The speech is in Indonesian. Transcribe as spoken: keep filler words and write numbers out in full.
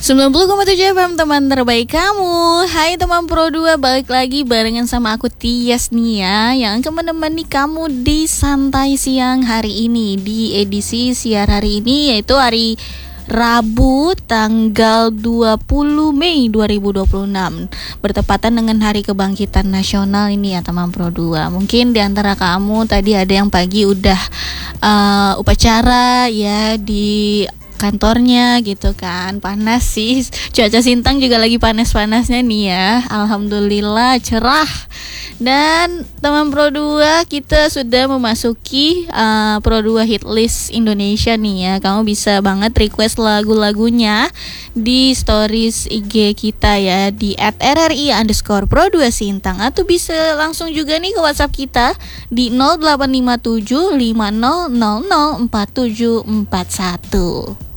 sembilan puluh koma tujuh F M, teman terbaik kamu. Hai teman Pro dua, balik lagi barengan sama aku Tias nih ya, yang akan menemani kamu di santai siang hari ini. Di edisi siar hari ini, yaitu hari Rabu tanggal dua puluh Mei dua ribu dua puluh enam, bertepatan dengan Hari Kebangkitan Nasional ini ya teman Pro dua. Mungkin di antara kamu tadi ada yang pagi udah uh, upacara ya di kantornya gitu kan. Panas sih, cuaca Sintang juga lagi panas-panasnya nih ya. Alhamdulillah cerah. Dan teman Pro dua, kita sudah memasuki uh, Pro dua hit list Indonesia nih ya. Kamu bisa banget request lagu-lagunya di stories I G kita ya, di at r r i underscore pro dua Sintang. Atau bisa langsung juga nih ke WhatsApp kita di nol delapan lima tujuh lima nol nol nol empat tujuh empat satu.